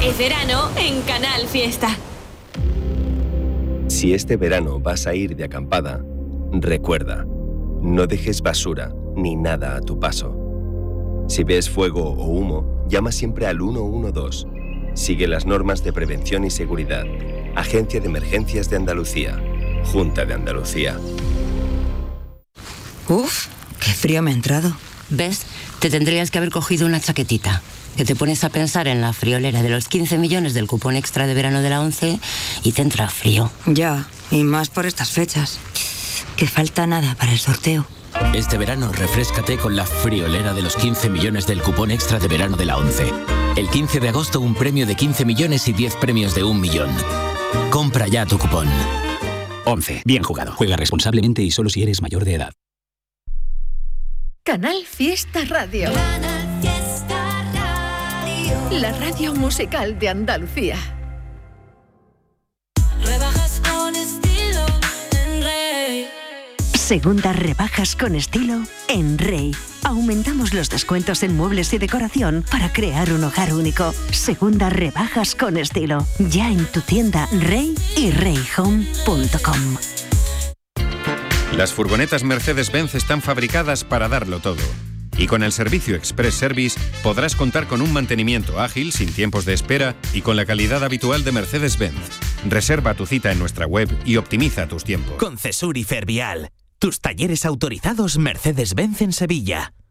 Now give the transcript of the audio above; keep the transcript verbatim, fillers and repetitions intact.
Es verano en Canal Fiesta. Si este verano vas a ir de acampada, recuerda, no dejes basura ni nada a tu paso. Si ves fuego o humo, llama siempre al uno uno dos. Sigue las normas de prevención y seguridad. Agencia de Emergencias de Andalucía. Junta de Andalucía. Uf, qué frío me ha entrado. ¿Ves? Te tendrías que haber cogido una chaquetita. Que te pones a pensar en la friolera de los quince millones del cupón extra de verano de la ONCE y te entra frío. Ya, y más por estas fechas. Que falta nada para el sorteo. Este verano refréscate con la friolera de los quince millones del cupón extra de verano de la ONCE. El quince de agosto un premio de quince millones y diez premios de un millón. Compra ya tu cupón. ONCE. Bien jugado. Juega responsablemente y solo si eres mayor de edad. Canal Fiesta Radio. Canal Fiesta Radio. La radio musical de Andalucía. Rebajas con estilo en Rey. Segundas rebajas con estilo en Rey. Aumentamos los descuentos en muebles y decoración para crear un hogar único. Segundas rebajas con estilo. Ya en tu tienda Rey y rey home punto com. Las furgonetas Mercedes-Benz están fabricadas para darlo todo. Y con el servicio Express Service podrás contar con un mantenimiento ágil, sin tiempos de espera y con la calidad habitual de Mercedes-Benz. Reserva tu cita en nuestra web y optimiza tus tiempos. Concesur y Fervial, tus talleres autorizados Mercedes-Benz en Sevilla.